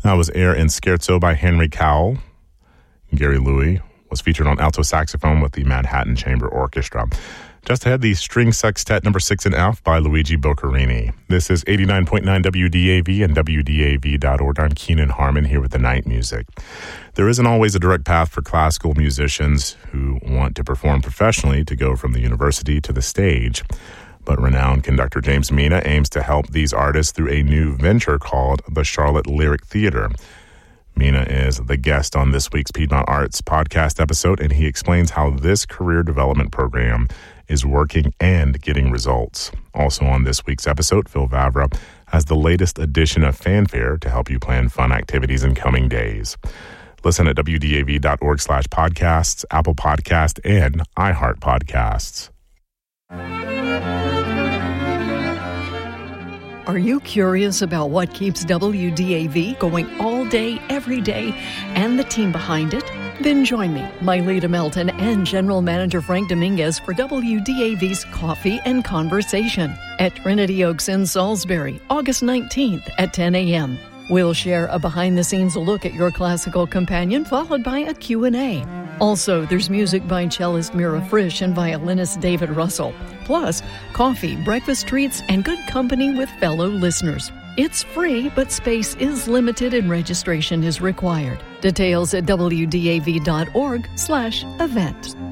That was Air and Scherzo by Henry Cowell. Gary Louis was featured on alto saxophone with the Manhattan Chamber Orchestra. Just ahead, the String Sextet No. 6 in F by Luigi Boccherini. This is 89.9 WDAV and WDAV.org. I'm Keenan Harmon here with the night music. There isn't always a direct path for classical musicians who want to perform professionally to go from the university to the stage. But renowned conductor James Mina aims to help these artists through a new venture called the Charlotte Lyric Theater. Mina is the guest on this week's Piedmont Arts podcast episode, and he explains how this career development program is working and getting results. Also on this week's episode, Phil Vavra has the latest edition of Fanfare to help you plan fun activities in coming days. Listen at wdav.org/podcasts, Apple Podcast, and iHeart Podcasts. Are you curious about what keeps WDAV going all day, every day, and the team behind it? Then join me, Myleta Melton, and General Manager Frank Dominguez for WDAV's Coffee and Conversation at Trinity Oaks in Salisbury, August 19th at 10 a.m. We'll share a behind-the-scenes look at your classical companion, followed by a Q&A. Also, there's music by cellist Mira Frisch and violinist David Russell. Plus, coffee, breakfast treats, and good company with fellow listeners. It's free, but space is limited and registration is required. Details at wdav.org/event.